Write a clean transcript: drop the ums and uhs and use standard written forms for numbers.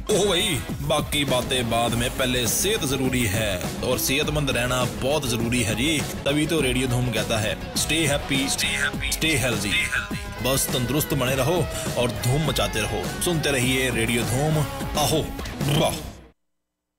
ओ भाई, बाकी बातें बाद में, पहले सेहत जरूरी है और सेहतमंद रहना बहुत जरूरी है जी। तभी तो रेडियो धूम कहता है स्टे हैप्पी, स्टे हेल्दी। बस तंदुरुस्त बने रहो और धूम मचाते रहो। सुनते रहिए रेडियो धूम। आहो वाह।